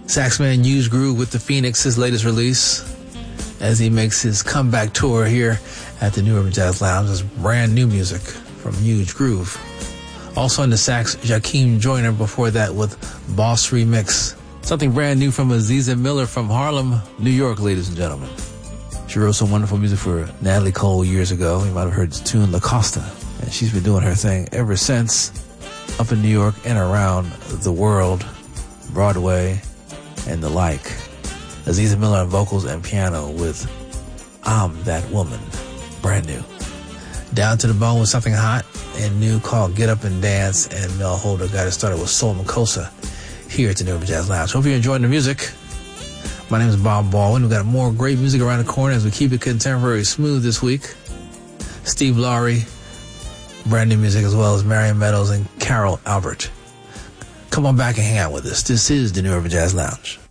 Saxman Huge Groove with the Phoenix, his latest release, as he makes his comeback tour here at the New Urban Jazz Lounge. It's brand new music from Huge Groove. Also on the sax, Jakeem Joyner before that with Boss Remix. Something brand new from Aziza Miller from Harlem, New York, ladies and gentlemen. She wrote some wonderful music for Natalie Cole years ago. You might have heard the tune La Costa. And she's been doing her thing ever since, up in New York and around the world, Broadway, and the like. Aziza Miller on vocals and piano with I'm That Woman, brand new. Down to the Bone with something hot and new called Get Up and Dance, and Mel Holder got it started with Soul Makossa here at the New Urban Jazz Lounge. Hope you're enjoying the music. My name is Bob Baldwin. We've got more great music around the corner as we keep it contemporary smooth this week. Steve Lowry, brand new music, as well as Marion Meadows and Carol Albert. Come on back and hang out with us. This is the New Urban Jazz Lounge.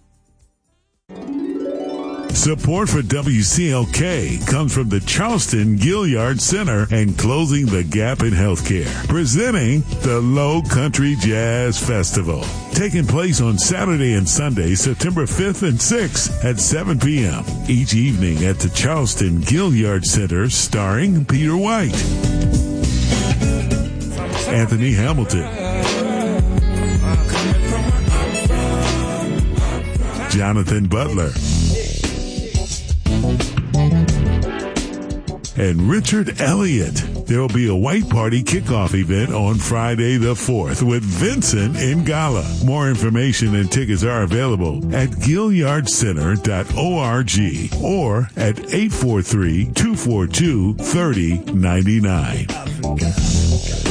Support for WCLK comes from the Charleston Gilliard Center and Closing the Gap in Healthcare, presenting the Low Country Jazz Festival, taking place on Saturday and Sunday, September 5th and 6th at 7 p.m. each evening at the Charleston Gilliard Center, starring Peter White, Anthony Hamilton, Jonathan Butler, and Richard Elliott. There will be a white party kickoff event on Friday the 4th with Vincent Ingala. More information and tickets are available at GilliardCenter.org or at 843-242-3099.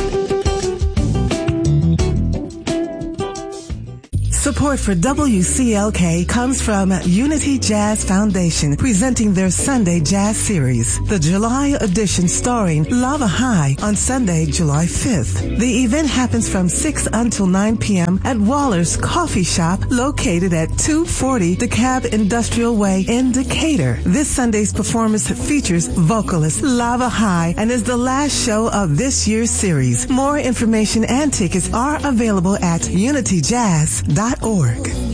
Support for WCLK comes from Unity Jazz Foundation, presenting their Sunday Jazz Series. The July edition starring Lava High on Sunday, July 5th. The event happens from 6 until 9 p.m. at Waller's Coffee Shop, located at 240 DeKalb Industrial Way in Decatur. This Sunday's performance features vocalist Lava High and is the last show of this year's series. More information and tickets are available at unityjazz.org.